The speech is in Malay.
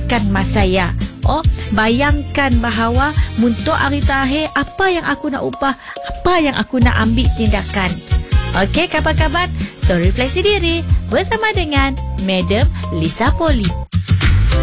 menghabiskan masa saya. Bayangkan bahawa untuk hari terakhir, apa yang aku nak ubah, apa yang aku nak ambil tindakan. Okey, kawan-kawan, so refleksi diri bersama dengan Madam Lisa Poli.